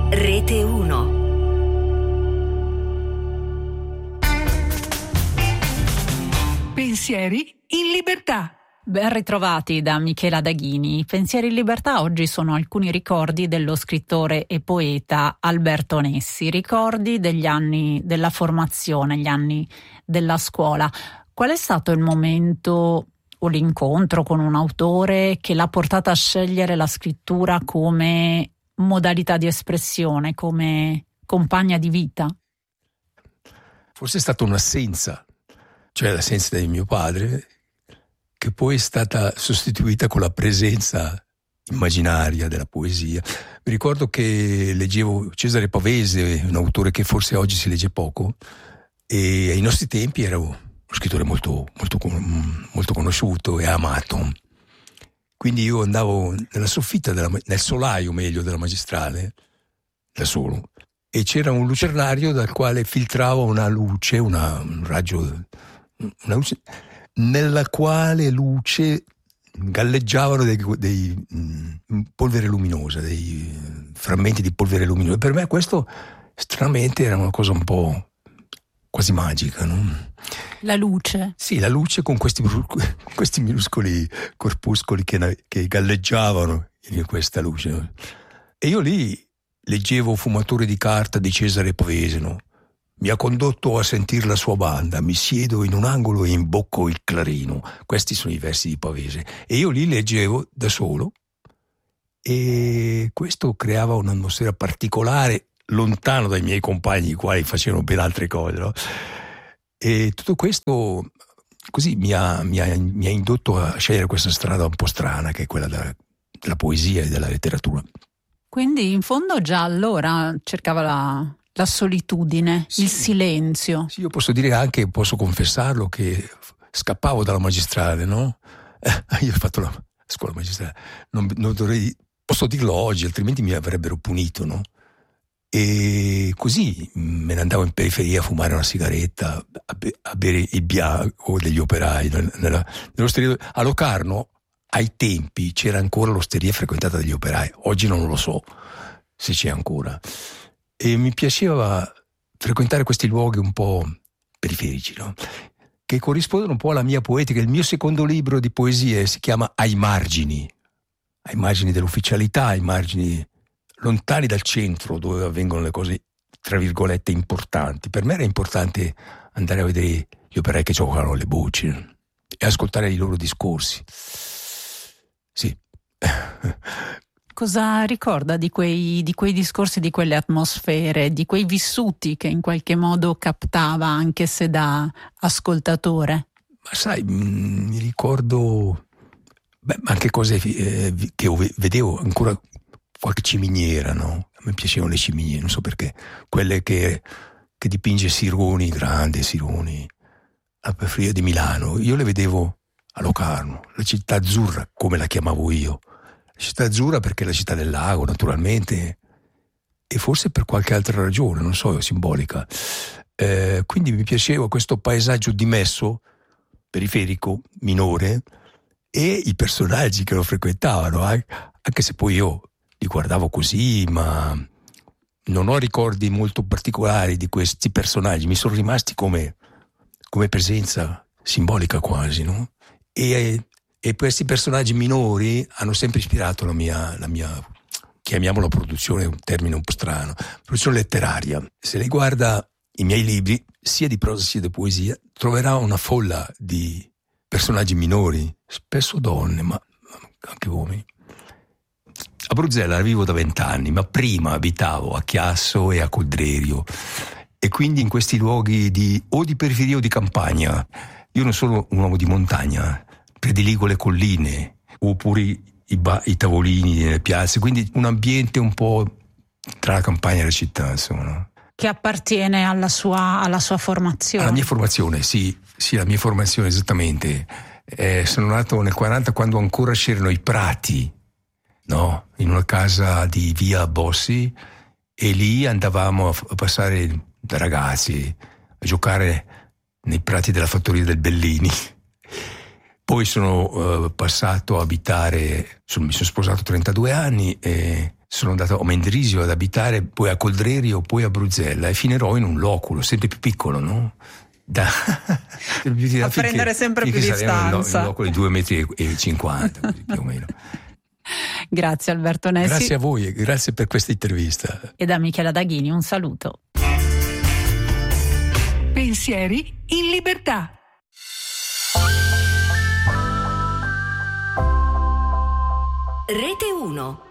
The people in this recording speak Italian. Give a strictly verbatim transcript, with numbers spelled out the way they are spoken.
Rete uno. Pensieri in libertà. Ben ritrovati da Michela Daghini. Pensieri in libertà oggi sono alcuni ricordi dello scrittore e poeta Alberto Nessi, ricordi degli anni della formazione, gli anni della scuola. Qual è stato il momento o l'incontro con un autore che l'ha portata a scegliere la scrittura come modalità di espressione, come compagna di vita? Forse è stata un'assenza, cioè l'assenza di mio padre, che poi è stata sostituita con la presenza immaginaria della poesia. Mi ricordo che leggevo Cesare Pavese, un autore che forse oggi si legge poco, e ai nostri tempi era uno scrittore molto, molto, molto conosciuto e amato. Quindi io andavo nella soffitta, della, nel solaio meglio della magistrale, da solo, e c'era un lucernario dal quale filtrava una luce, una, un raggio, una luce, nella quale luce galleggiavano dei, dei mh, polvere luminosa, dei frammenti di polvere luminosa. Per me questo stranamente era una cosa un po' quasi magica, no? La luce? Sì, la luce con questi, questi minuscoli corpuscoli che, che galleggiavano in questa luce, no? E io lì leggevo Fumatore di carta di Cesare Pavese, no? Mi ha condotto a sentire la sua banda, mi siedo in un angolo e imbocco il clarino. Questi sono i versi di Pavese. E io li leggevo da solo e questo creava un'atmosfera particolare, lontano dai miei compagni, i quali facevano ben altre cose, no? E tutto questo così mi ha, mi, ha, mi ha indotto a scegliere questa strada un po' strana, che è quella della, della poesia e della letteratura. Quindi in fondo già allora cercava la... la solitudine, sì, il silenzio. Sì, io posso dire anche, posso confessarlo, che scappavo dalla magistrale, no? Eh, io ho fatto la scuola magistrale, non, non dovrei, posso dirlo oggi, altrimenti mi avrebbero punito, no? E così me ne andavo in periferia a fumare una sigaretta, a, be- a bere il bianco degli operai. Nella, nell'osteria a Locarno, ai tempi, c'era ancora l'osteria frequentata dagli operai, oggi non lo so se c'è ancora. E mi piaceva frequentare questi luoghi un po' periferici, no? Che corrispondono un po' alla mia poetica. Il mio secondo libro di poesie si chiama Ai margini, ai margini dell'ufficialità, ai margini lontani dal centro dove avvengono le cose, tra virgolette, importanti. Per me era importante andare a vedere gli operai che giocavano le bucce e ascoltare i loro discorsi. Sì. Cosa ricorda di quei, di quei discorsi, di quelle atmosfere, di quei vissuti che in qualche modo captava anche se da ascoltatore? Ma sai, mi ricordo beh, anche cose eh, che io vedevo ancora, qualche ciminiera, no? A me piacevano le ciminiere, non so perché, quelle che, che dipinge Sironi, grande Sironi, alla periferia di Milano. Io le vedevo a Locarno, la città azzurra, come la chiamavo io. Città azzurra perché è la città del lago, naturalmente, e forse per qualche altra ragione, non so, simbolica. Eh, quindi mi piaceva questo paesaggio dimesso, periferico, minore, e i personaggi che lo frequentavano, eh? Anche se poi io li guardavo così, ma non ho ricordi molto particolari di questi personaggi, mi sono rimasti come, come presenza simbolica quasi, no? E E questi personaggi minori hanno sempre ispirato la mia, la mia, chiamiamola produzione, un termine un po' strano, produzione letteraria. Se lei guarda i miei libri, sia di prosa sia di poesia, troverà una folla di personaggi minori, spesso donne, ma anche uomini. A Bruxelles vivo da vent'anni, ma prima abitavo a Chiasso e a Coldrerio, e quindi in questi luoghi di, o di periferia o di campagna. Io non sono un uomo di montagna, prediligo le colline oppure i, ba- i tavolini nelle piazze, quindi un ambiente un po' tra la campagna e la città, insomma. Che appartiene alla sua, alla sua formazione. Alla mia formazione, sì, sì, la mia formazione esattamente. Eh, sono nato nel quaranta quando ancora c'erano i prati, no? In una casa di via Bossi, e lì andavamo a, f- a passare da ragazzi a giocare nei prati della fattoria del Bellini. Poi sono uh, passato a abitare, sono, mi sono sposato a trentadue anni e sono andato a Mendrisio ad abitare, poi a Coldrerio, poi a Bruzzella, e finirò in un loculo sempre più piccolo, no? Da, a finché, prendere sempre più distanza. Un loculo di due metri e cinquanta, così, più o meno. Grazie Alberto Nessi. Grazie a voi, grazie per questa intervista. E da Michela Daghini un saluto. Pensieri in libertà. Rete uno.